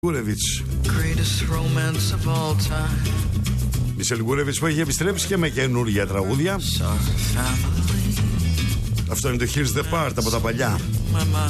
Γκούρεβιτς. Μισελ Γκούρεβιτς που έχει επιστρέψει και με καινούργια τραγούδια. Αυτό είναι το Here's the Part από τα παλιά.